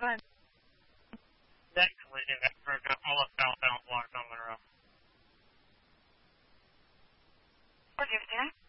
Go ahead. Technically, that's for all of balance blocks on the row. What do you say?